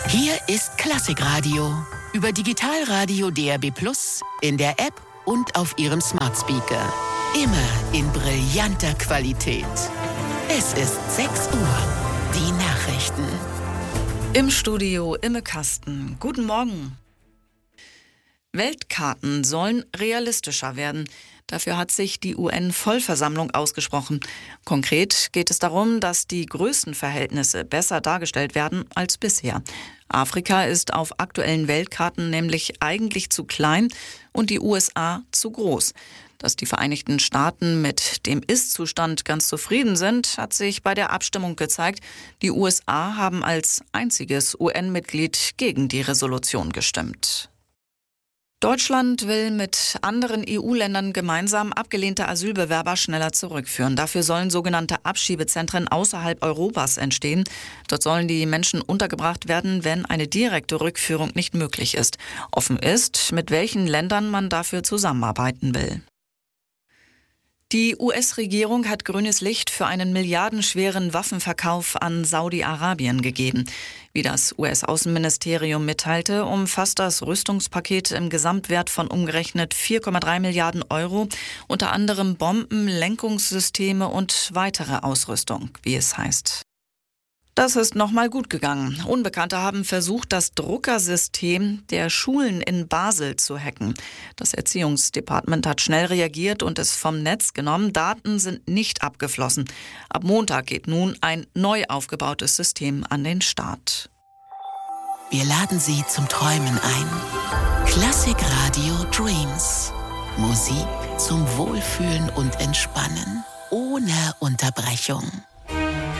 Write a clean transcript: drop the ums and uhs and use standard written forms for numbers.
Hier ist Klassikradio über Digitalradio DAB+, in der App und auf Ihrem Smart Speaker. Immer in brillanter Qualität. Es ist 6 Uhr. Die Nachrichten. Im Studio Imme Kasten. Guten Morgen. Weltkarten sollen realistischer werden. Dafür hat sich die UN-Vollversammlung ausgesprochen. Konkret geht es darum, dass die Größenverhältnisse besser dargestellt werden als bisher. Afrika ist auf aktuellen Weltkarten nämlich eigentlich zu klein und die USA zu groß. Dass die Vereinigten Staaten mit dem Ist-Zustand ganz zufrieden sind, hat sich bei der Abstimmung gezeigt. Die USA haben als einziges UN-Mitglied gegen die Resolution gestimmt. Deutschland will mit anderen EU-Ländern gemeinsam abgelehnte Asylbewerber schneller zurückführen. Dafür sollen sogenannte Abschiebezentren außerhalb Europas entstehen. Dort sollen die Menschen untergebracht werden, wenn eine direkte Rückführung nicht möglich ist. Offen ist, mit welchen Ländern man dafür zusammenarbeiten will. Die US-Regierung hat grünes Licht für einen milliardenschweren Waffenverkauf an Saudi-Arabien gegeben. Wie das US-Außenministerium mitteilte, umfasst das Rüstungspaket im Gesamtwert von umgerechnet 4,3 Milliarden Euro, unter anderem Bomben, Lenkungssysteme und weitere Ausrüstung, wie es heißt. Das ist nochmal gut gegangen. Unbekannte haben versucht, das Druckersystem der Schulen in Basel zu hacken. Das Erziehungsdepartement hat schnell reagiert und es vom Netz genommen. Daten sind nicht abgeflossen. Ab Montag geht nun ein neu aufgebautes System an den Start. Wir laden Sie zum Träumen ein. Klassikradio Dreams. Musik zum Wohlfühlen und Entspannen. Ohne Unterbrechung.